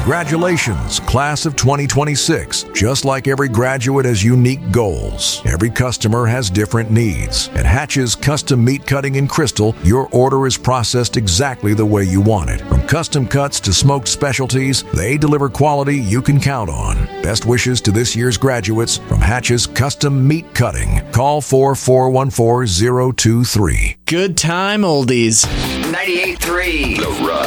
Congratulations, class of 2026. Just like every graduate has unique goals, every customer has different needs. At Hatch's Custom Meat Cutting in Crystal, your order is processed exactly the way you want it. From custom cuts to smoked specialties, they deliver quality you can count on. Best wishes to this year's graduates from Hatch's Custom Meat Cutting. Call 414-023. Good time oldies. 98.3 The Rush.